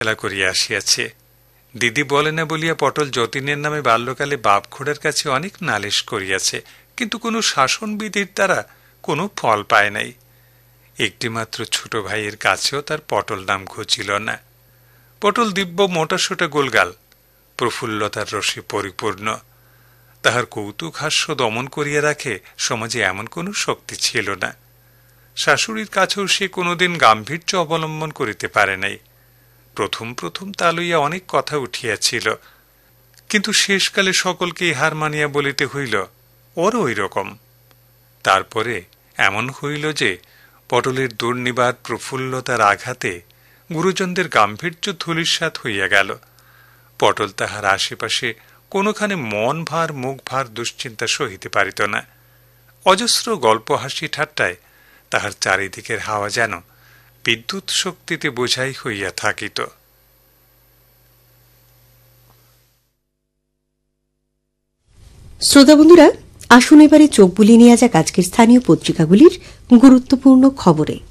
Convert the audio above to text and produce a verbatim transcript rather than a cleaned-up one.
খেলা করিয়া আসিয়াছে। দিদি বলে না বলিয়া পটল যতীনের নামে বাল্যকালে বাপঘোড়ার কাছে অনেক নালিশ করিয়াছে, কিন্তু কোনো শাসনবিধির দ্বারা কোনো ফল পায় নাই। একটিমাত্র ছোট ভাইয়ের কাছেও তার পটল নাম ঘুচিল না। পটল দিব্য মোটাসোটা গোলগাল, প্রফুল্লতার রসে পরিপূর্ণ। তাহার কৌতুক হাস্য দমন করিয়া রাখে সমাজে এমন কোনো শক্তি ছিল না। শাশুড়ির কাছেও সে কোনোদিন গাম্ভীর্য অবলম্বন করিতে পারে নাই। প্রথম প্রথম তা লইয়া অনেক কথা উঠিয়াছিল, কিন্তু শেষকালে সকলকে হার মানিয়া বলিতে হইল ওর ওই রকম। তারপরে এমন হইল যে পটলের দুর্নিবার প্রফুল্লতার আঘাতে গুরুজনদের গাম্ভীর্য ধূলিসাৎ হইয়া গেল। পটল তাহার আশেপাশে কোনোখানে মন ভার মুখ ভার দুশ্চিন্তা সহিতে পারিত না। অজস্র গল্প হাসি ঠাট্টায় তাহার চারিদিকের হাওয়া যেন বিদ্যুৎ শক্তিতে বোঝাই হইয়া থাকিত। শ্রোতা বন্ধুরা, আসুন এবারে চোখ বুলিয়ে নেওয়া যাক আজকের স্থানীয় পত্রিকাগুলির গুরুত্বপূর্ণ খবরে।